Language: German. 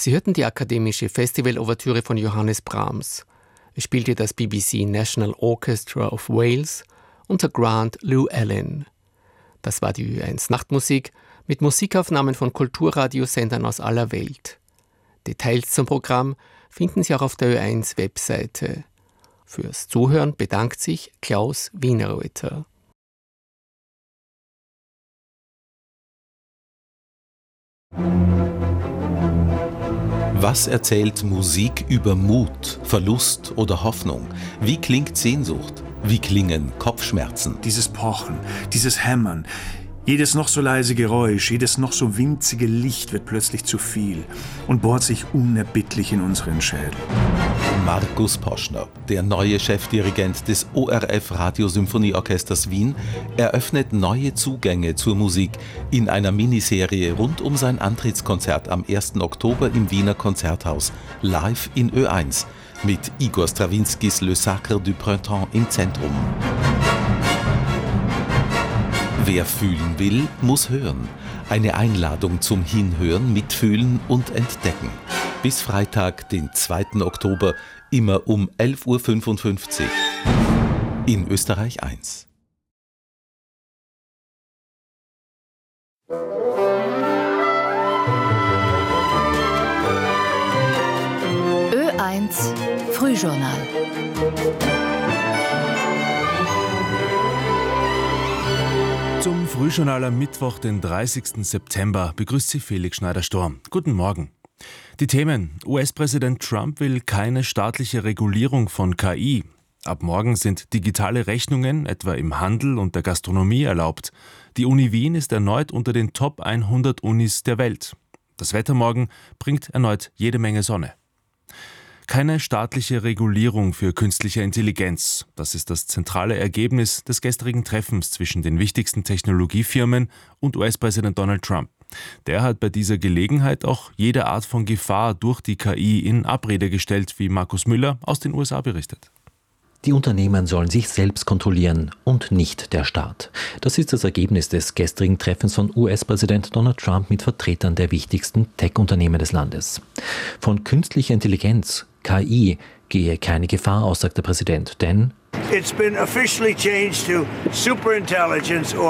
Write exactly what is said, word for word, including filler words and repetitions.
Sie hörten die akademische Festival-Ouvertüre von Johannes Brahms. Es spielte das B B C National Orchestra of Wales unter Grant Llewellyn. Das war die Ö eins Nachtmusik mit Musikaufnahmen von Kulturradiosendern aus aller Welt. Details zum Programm finden Sie auch auf der Ö eins Webseite. Fürs Zuhören bedankt sich Klaus Wienerreuter. Was erzählt Musik über Mut, Verlust oder Hoffnung? Wie klingt Sehnsucht? Wie klingen Kopfschmerzen? Dieses Pochen, dieses Hämmern, jedes noch so leise Geräusch, jedes noch so winzige Licht wird plötzlich zu viel und bohrt sich unerbittlich in unseren Schädel. Markus Poschner, der neue Chefdirigent des O R F Radiosymphonieorchesters Wien, eröffnet neue Zugänge zur Musik in einer Miniserie rund um sein Antrittskonzert am ersten Oktober im Wiener Konzerthaus, live in Ö eins, mit Igor Strawinskys Le Sacre du Printemps im Zentrum. Wer fühlen will, muss hören. Eine Einladung zum Hinhören, Mitfühlen und Entdecken. Bis Freitag, den zweiten Oktober, immer um elf Uhr fünfundfünfzig. In Österreich eins. Ö eins Frühjournal. Zum Frühjournal am Mittwoch, den dreißigsten September, begrüßt Sie Felix Schneider-Storm. Guten Morgen. Die Themen: U S-Präsident Trump will keine staatliche Regulierung von K I. Ab morgen sind digitale Rechnungen, etwa im Handel und der Gastronomie, erlaubt. Die Uni Wien ist erneut unter den Top hundert Unis der Welt. Das Wetter morgen bringt erneut jede Menge Sonne. Keine staatliche Regulierung für künstliche Intelligenz. Das ist das zentrale Ergebnis des gestrigen Treffens zwischen den wichtigsten Technologiefirmen und U S-Präsident Donald Trump. Der hat bei dieser Gelegenheit auch jede Art von Gefahr durch die K I in Abrede gestellt, wie Markus Müller aus den U S A berichtet. Die Unternehmen sollen sich selbst kontrollieren und nicht der Staat. Das ist das Ergebnis des gestrigen Treffens von U S-Präsident Donald Trump mit Vertretern der wichtigsten Tech-Unternehmen des Landes. Von künstlicher Intelligenz, K I, gehe keine Gefahr aus, sagt der Präsident, denn It's been officially changed to superintelligence or